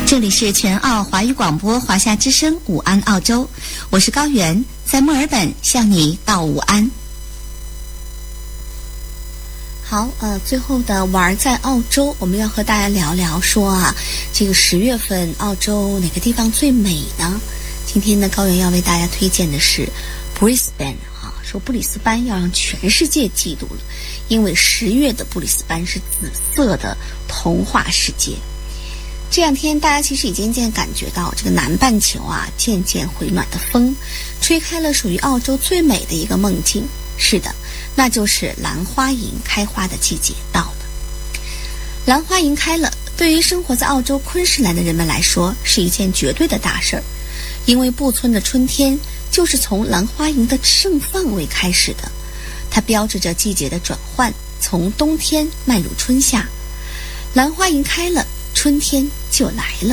这里是全澳华语广播华夏之声午安澳洲，我是高原，在墨尔本向你道午安。好，最后的玩在澳洲，我们要和大家聊聊说这个10月份澳洲哪个地方最美呢？今天呢，高原要为大家推荐的是 Brisbane 说布里斯班要让全世界嫉妒了，因为10月的布里斯班是紫色的童话世界。这两天大家其实已经感觉到这个南半球渐渐回暖的风，吹开了属于澳洲最美的一个梦境。是的，那就是兰花楹开花的季节到了。兰花楹开了，对于生活在澳洲昆士兰的人们来说是一件绝对的大事儿，因为布村的春天就是从兰花楹的盛放为开始的，它标志着季节的转换，从冬天迈入春夏。兰花楹开了，春天就来了。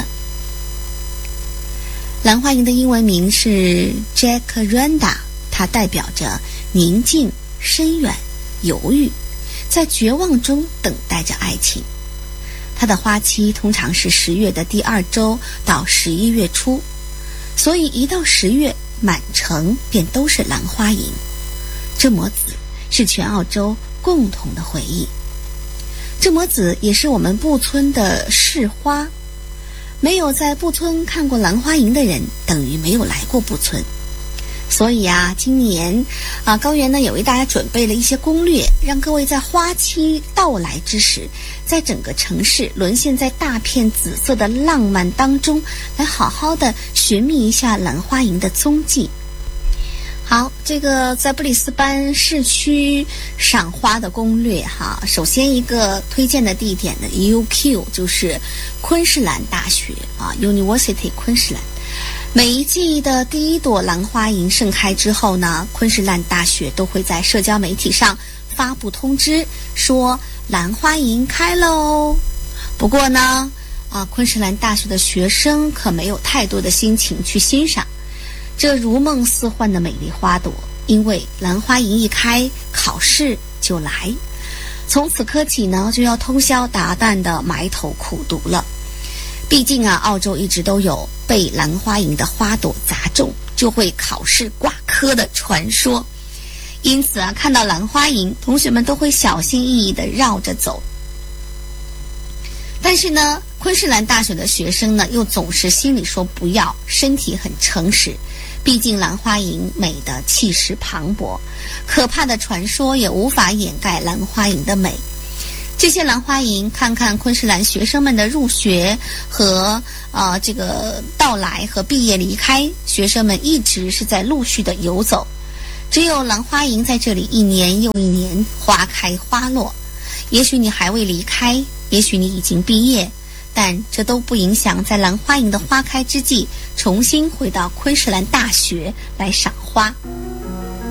兰花楹的英文名是 Jacaranda， 它代表着宁静、深远、犹豫，在绝望中等待着爱情。它的花期通常是10月的第2周到11月初，所以一到10月，满城便都是兰花楹。这抹紫是全澳洲共同的回忆。这抹紫也是我们布村的市花，没有在布村看过兰花楹的人，等于没有来过布村。所以今年高原呢也为大家准备了一些攻略，让各位在花期到来之时，在整个城市沦陷在大片紫色的浪漫当中，来好好的寻觅一下兰花楹的踪迹。好，这个在布里斯班市区赏花的攻略首先一个推荐的地点呢 UQ 就是昆士兰大学University 昆士兰。每一季的第一朵兰花楹盛开之后呢，昆士兰大学都会在社交媒体上发布通知，说兰花楹开了哦。不过呢昆士兰大学的学生可没有太多的心情去欣赏这如梦似幻的美丽花朵，因为兰花楹一开，考试就来。从此刻起呢，就要通宵达旦的埋头苦读了。毕竟澳洲一直都有被兰花楹的花朵砸中就会考试挂科的传说，因此看到兰花楹，同学们都会小心翼翼地绕着走。但是呢，昆士兰大学的学生呢，又总是心里说不要，身体很诚实。毕竟兰花楹美的气势磅礴，可怕的传说也无法掩盖兰花楹的美。这些兰花楹，看看昆士兰学生们的入学和这个到来和毕业离开，学生们一直是在陆续的游走。只有兰花楹在这里一年又一年花开花落。也许你还未离开，也许你已经毕业，但这都不影响在兰花楹的花开之际，重新回到昆士兰大学来赏花。